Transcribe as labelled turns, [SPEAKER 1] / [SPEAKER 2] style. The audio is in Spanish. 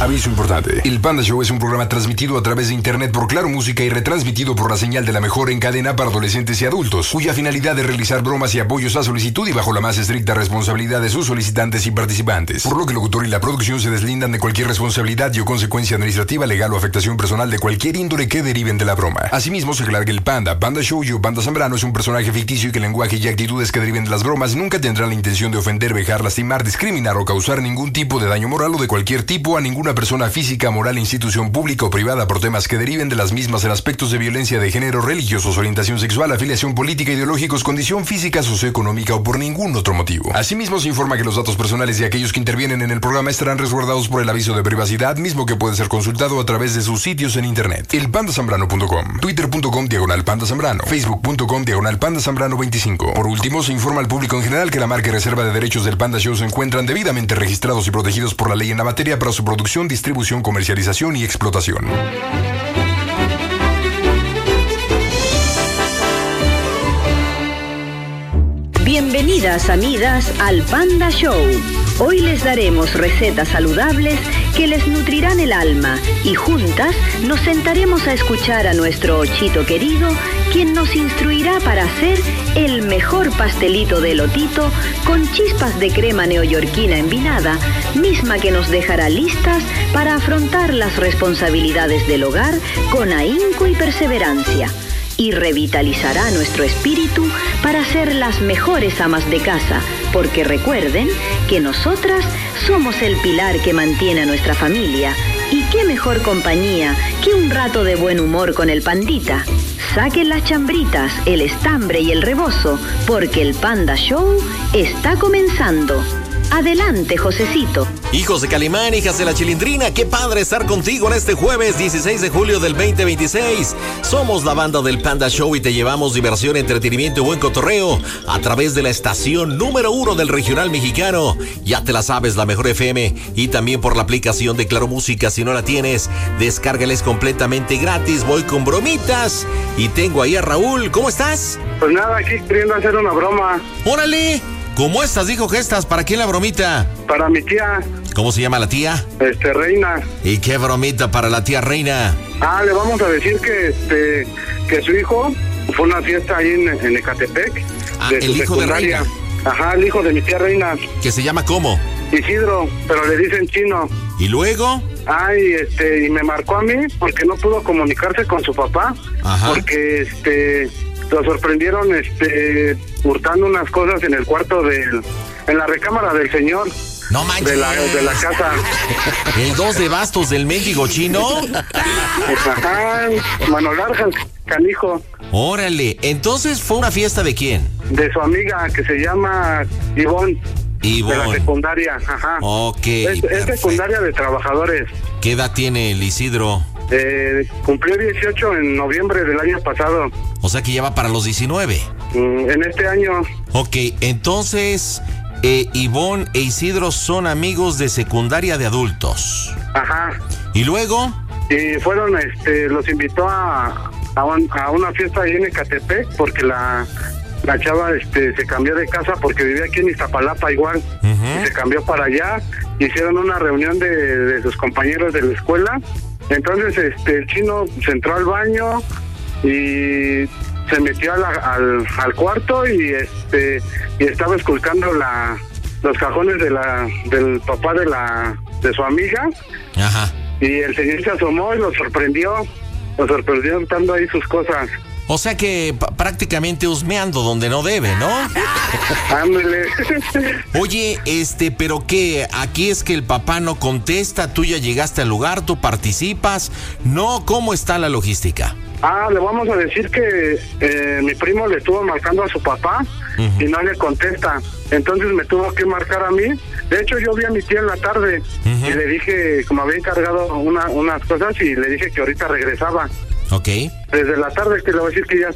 [SPEAKER 1] Aviso importante. El Panda Show es un programa transmitido a través de internet por Claro Música y retransmitido por la señal de la mejor en cadena para adolescentes y adultos, cuya finalidad es realizar bromas y apoyos a solicitud y bajo la más estricta responsabilidad de sus solicitantes y participantes. Por lo que el locutor y la producción se deslindan de cualquier responsabilidad y o consecuencia administrativa, legal o afectación personal de cualquier índole que deriven de la broma. Asimismo, se aclara que el Panda Show y Panda Zambrano es un personaje ficticio y que el lenguaje y actitudes que deriven de las bromas nunca tendrán la intención de ofender, vejar, lastimar, discriminar o causar ningún tipo de daño moral o de cualquier tipo a ninguna persona física, moral, institución pública o privada por temas que deriven de las mismas en aspectos de violencia de género, religiosos, orientación sexual, afiliación política, ideológicos, condición física, socioeconómica o por ningún otro motivo. Asimismo, se informa que los datos personales de aquellos que intervienen en el programa estarán resguardados por el aviso de privacidad, mismo que puede ser consultado a través de sus sitios en internet. elpandasambrano.com, twitter.com/pandazambrano, facebook.com/pandazambrano 25. Por último, se informa al público en general que la marca y reserva de derechos del Panda Show se encuentran debidamente registrados y protegidos por la ley en la materia para su producción, distribución, comercialización y explotación.
[SPEAKER 2] Bienvenidas amigas al Panda Show. Hoy les daremos recetas saludables que les nutrirán el alma y juntas nos sentaremos a escuchar a nuestro Ochito querido, quien nos instruirá para hacer el mejor pastelito de elotito con chispas de crema neoyorquina envinada, misma que nos dejará listas para afrontar las responsabilidades del hogar con ahínco y perseverancia. Y revitalizará nuestro espíritu para ser las mejores amas de casa, porque recuerden que nosotras somos el pilar que mantiene a nuestra familia. Y qué mejor compañía que un rato de buen humor con el pandita. Saquen las chambritas, el estambre y el rebozo, porque el Panda Show está comenzando. Adelante, Josecito.
[SPEAKER 3] Hijos de Calimán, hijas de la Chilindrina, qué padre estar contigo en este jueves 16 de julio del 2026. Somos la banda del Panda Show y te llevamos diversión, entretenimiento y buen cotorreo a través de la estación número 1 del regional mexicano. Ya te la sabes, la mejor FM, y también por la aplicación de Claro Música. Si no la tienes, descárgales completamente gratis. Voy con bromitas y tengo ahí a Raúl. ¿Cómo estás?
[SPEAKER 4] Pues nada, aquí queriendo hacer una broma.
[SPEAKER 3] ¡Órale! ¿Cómo estás, dijo Gestas? ¿Para quién la bromita?
[SPEAKER 4] Para mi tía.
[SPEAKER 3] ¿Cómo se llama la tía?
[SPEAKER 4] Reina.
[SPEAKER 3] ¿Y qué bromita para la tía Reina?
[SPEAKER 4] Le vamos a decir que su hijo fue a una fiesta ahí en Ecatepec.
[SPEAKER 3] De el hijo
[SPEAKER 4] secundaria.
[SPEAKER 3] de Reina.
[SPEAKER 4] Ajá, el hijo de mi tía Reina.
[SPEAKER 3] ¿Que se llama cómo?
[SPEAKER 4] Isidro, pero le dicen Chino.
[SPEAKER 3] ¿Y luego?
[SPEAKER 4] Y me marcó a mí porque no pudo comunicarse con su papá.
[SPEAKER 3] Ajá.
[SPEAKER 4] Porque lo sorprendieron hurtando unas cosas en el cuarto en la recámara del señor.
[SPEAKER 3] No manches.
[SPEAKER 4] De la casa.
[SPEAKER 3] ¿El 2 de bastos del mendigo Chino?
[SPEAKER 4] Ajá, mano larga, canijo.
[SPEAKER 3] Órale, entonces ¿fue una fiesta de quién?
[SPEAKER 4] De su amiga que se llama Ivonne. De la secundaria, ajá.
[SPEAKER 3] Ok.
[SPEAKER 4] Es secundaria de trabajadores.
[SPEAKER 3] ¿Qué edad tiene el Isidro?
[SPEAKER 4] Cumplió 18 en noviembre del año pasado.
[SPEAKER 3] O sea que ya va para los 19.
[SPEAKER 4] En este año.
[SPEAKER 3] Ok, entonces Ivonne e Isidro son amigos de secundaria de adultos.
[SPEAKER 4] Ajá.
[SPEAKER 3] ¿Y luego?
[SPEAKER 4] Y fueron, los invitó a una fiesta ahí en Ecatepec porque la chava se cambió de casa porque vivía aquí en Iztapalapa igual. Uh-huh. Y se cambió para allá. Hicieron una reunión de sus compañeros de la escuela. Entonces el Chino se entró al baño y se metió al cuarto y estaba esculcando los cajones del papá de su amiga.
[SPEAKER 3] Ajá.
[SPEAKER 4] Y el señor se asomó y lo sorprendió estando ahí sus cosas.
[SPEAKER 3] O sea que prácticamente husmeando donde no debe, ¿no?
[SPEAKER 4] Ándale.
[SPEAKER 3] Oye, ¿pero qué? Aquí es que el papá no contesta, tú ya llegaste al lugar, tú participas. No, ¿cómo está la logística?
[SPEAKER 4] Le vamos a decir que mi primo le estuvo marcando a su papá. Uh-huh. Y no le contesta. Entonces me tuvo que marcar a mí. De hecho, yo vi a mi tía en la tarde. Uh-huh. Y le dije, como había encargado unas cosas, y le dije que ahorita regresaba.
[SPEAKER 3] Ok.
[SPEAKER 4] Desde la tarde que le voy a decir que ya